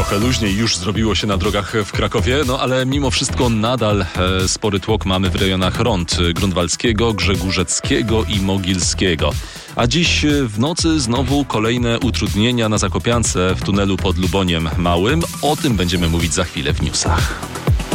Trochę luźniej już zrobiło się na drogach w Krakowie, no ale mimo wszystko nadal spory tłok mamy w rejonach rond Grunwaldzkiego, Grzegórzeckiego i Mogilskiego. A dziś w nocy znowu kolejne utrudnienia na Zakopiance w tunelu pod Luboniem Małym. O tym będziemy mówić za chwilę w newsach.